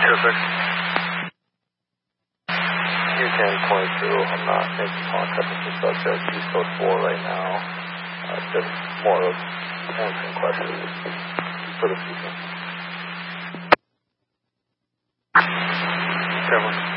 U-1022, I'm not making contact with the subject. He's code 4 right now. Just more of answering questions for the future.